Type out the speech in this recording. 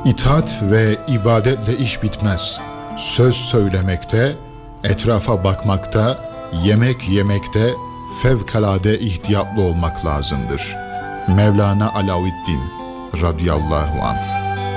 İtaat ve ibadetle iş bitmez. Söz söylemekte, etrafa bakmakta, yemek yemekte fevkalade ihtiyatlı olmak lazımdır. Mevlana Alaüddin radıyallahu anh.